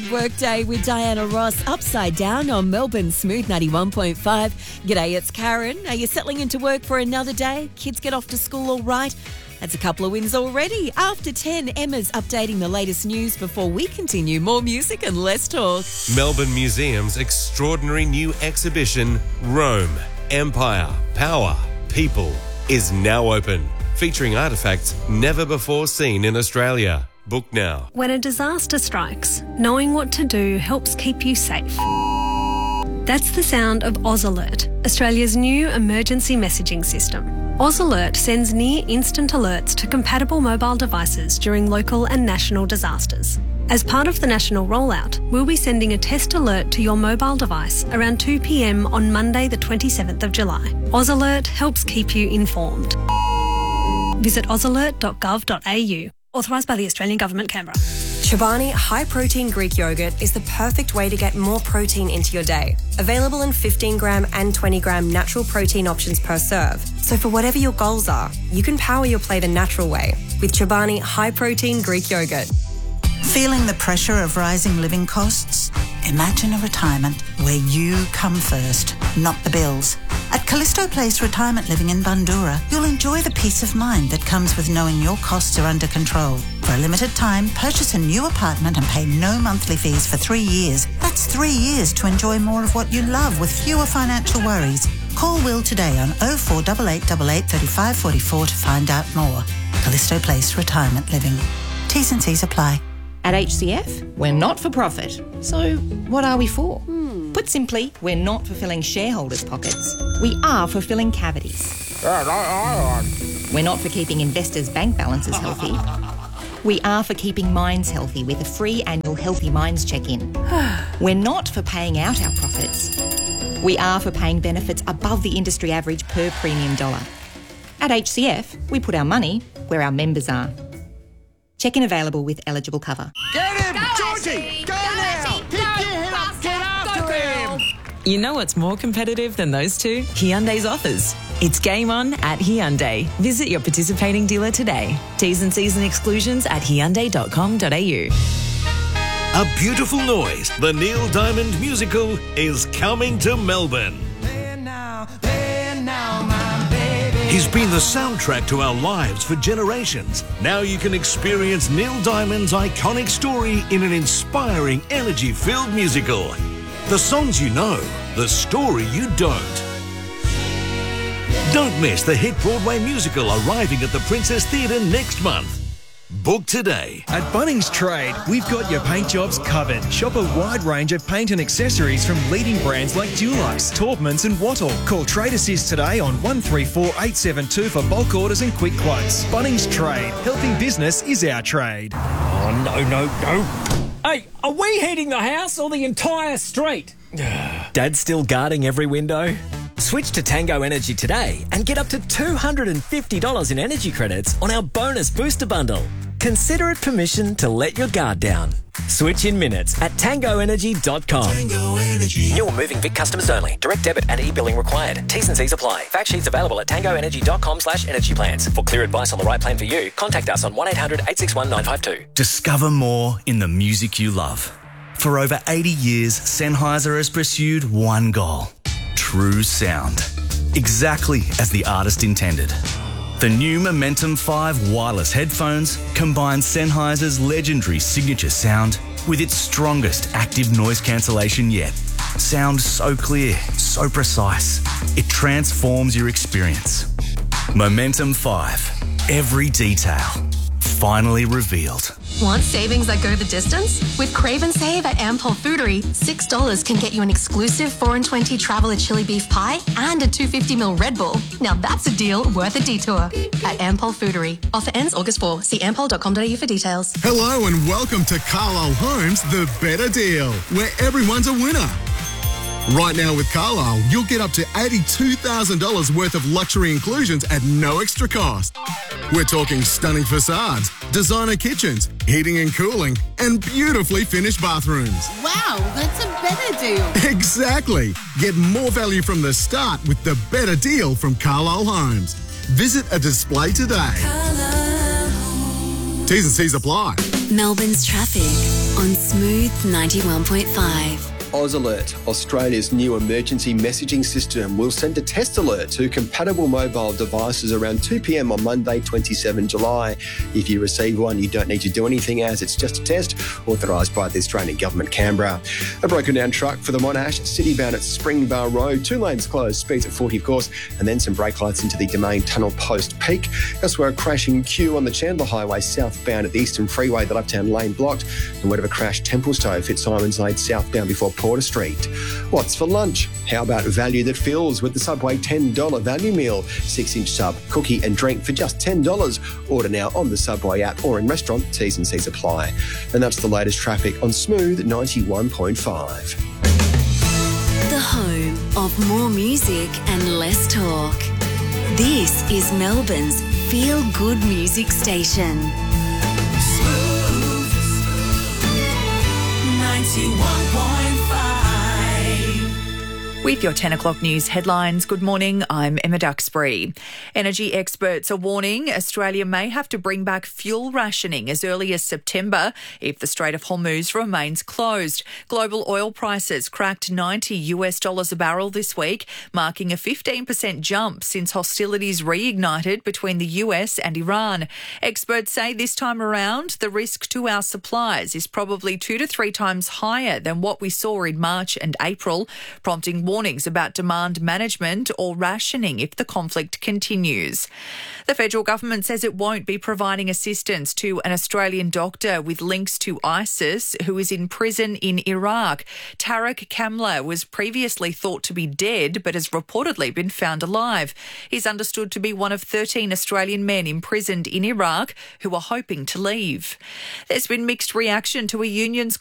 Workday with Diana Ross, upside down on Melbourne Smooth 91.5. G'day, it's Karen. Are you settling into work for another day? Kids get off to school all right? That's a couple of wins already. After 10, Emma's updating the latest news before we continue. More music and less talk. Melbourne Museum's extraordinary new exhibition, Rome, Empire, Power, People, is now open, featuring artefacts never before seen in Australia. Book now. When a disaster strikes, knowing what to do helps keep you safe. That's the sound of Oz Alert, Australia's new emergency messaging system. Oz Alert sends near-instant alerts to compatible mobile devices during local and national disasters. As part of the national rollout, we'll be sending a test alert to your mobile device around 2 p.m. on Monday the 27th of July. Oz Alert helps keep you informed. Visit ozalert.gov.au. Authorised by the Australian Government, Canberra. Chobani high-protein Greek yogurt is the perfect way to get more protein into your day. Available in 15-gram and 20-gram natural protein options per serve. So for whatever your goals are, you can power your play the natural way with Chobani high-protein Greek yogurt. Feeling the pressure of rising living costs? Imagine a retirement where you come first, not the bills. At Callisto Place Retirement Living in Bundoora, you'll enjoy the peace of mind that comes with knowing your costs are under control. For a limited time, purchase a new apartment and pay no monthly fees for 3 years. That's 3 years to enjoy more of what you love with fewer financial worries. Call Will today on 048888 3544 to find out more. Callisto Place Retirement Living. T's and C's apply. At HCF, we're not for profit. So what are we for? Put simply, we're not for filling shareholders' pockets. We are for filling cavities. We're not for keeping investors' bank balances healthy. We are for keeping minds healthy with a free annual Healthy Minds check-in. We're not for paying out our profits. We are for paying benefits above the industry average per premium dollar. At HCF, we put our money where our members are. Check-in available with eligible cover. Get him! Go, Georgie! Go now! Pick your head up! Get after him! You know what's more competitive than those two? Hyundai's offers. It's game on at Hyundai. Visit your participating dealer today. T's and C's and exclusions at hyundai.com.au. A Beautiful Noise, the Neil Diamond musical, is coming to Melbourne. He's been the soundtrack to our lives for generations. Now you can experience Neil Diamond's iconic story in an inspiring, energy-filled musical. The songs you know, the story you don't. Don't miss the hit Broadway musical arriving at the Princess Theatre next month. Book today. At Bunnings Trade, we've got your paint jobs covered. Shop a wide range of paint and accessories from leading brands like Dulux, Taubmans and Wattle. Call Trade Assist today on 134 872 for bulk orders and quick quotes. Bunnings Trade. Helping business is our trade. Oh, no. Hey, are we heating the house or the entire street? Dad's still guarding every window? Switch to Tango Energy today and get up to $250 in energy credits on our bonus booster bundle. Consider it permission to let your guard down. Switch in minutes at tangoenergy.com. Tango Energy. New or moving Vic customers only. Direct debit and e-billing required. T's and C's apply. Fact sheets available at tangoenergy.com/energy plans. For clear advice on the right plan for you, contact us on 1800 861 952. Discover more in the music you love. For over 80 years, Sennheiser has pursued one goal: true sound. Exactly as the artist intended. The new Momentum 5 wireless headphones combine Sennheiser's legendary signature sound with its strongest active noise cancellation yet. Sound so clear, so precise, it transforms your experience. Momentum 5. Every detail. Finally revealed. Want savings that go the distance? With Crave and Save at Ampol Foodery, $6 can get you an exclusive 4 and 20 Traveller chili beef pie and a 250ml Red Bull. Now that's a deal worth a detour. At Ampol Foodery. Offer ends August 4. See ampol.com.au for details. Hello and welcome to Carlisle Homes, the better deal, where everyone's a winner. Right now with Carlisle, you'll get up to $82,000 worth of luxury inclusions at no extra cost. We're talking stunning facades, designer kitchens, heating and cooling, and beautifully finished bathrooms. Wow, that's a better deal. Exactly. Get more value from the start with the better deal from Carlisle Homes. Visit a display today. T's and C's apply. Melbourne's traffic on Smooth 91.5. AusAlert, Australia's new emergency messaging system, will send a test alert to compatible mobile devices around 2 p.m. on Monday, 27 July. If you receive one, you don't need to do anything as it's just a test authorised by the Australian Government, Canberra. A broken down truck for the Monash, city-bound at Springvale Road, 2 lanes closed, speeds at 40 of course, and then some brake lights into the Domain Tunnel Post Peak. Elsewhere, a crashing queue on the Chandler Highway southbound at the Eastern Freeway, the left-hand lane blocked, and word of a crash Templestowe hit Simons Lane southbound before Porter Street. What's for lunch? How about value that fills with the Subway $10 value meal? 6-inch sub, cookie and drink for just $10. Order now on the Subway app or in restaurant. T's and C's apply. And that's the latest traffic on Smooth 91.5. The home of more music and less talk. This is Melbourne's feel-good music station. Smooth 91.5. With your 10 o'clock news headlines, good morning, I'm Emma Duxbury. Energy experts are warning Australia may have to bring back fuel rationing as early as September if the Strait of Hormuz remains closed. Global oil prices cracked $90 a barrel this week, marking a 15% jump since hostilities reignited between the US and Iran. Experts say this time around, the risk to our supplies is probably 2 to 3 times higher than what we saw in March and April, prompting warnings about demand management or rationing if the conflict continues. The federal government says it won't be providing assistance to an Australian doctor with links to ISIS who is in prison in Iraq. Tariq Kamla was previously thought to be dead but has reportedly been found alive. He's understood to be one of 13 Australian men imprisoned in Iraq who are hoping to leave. There's been mixed reaction to a union's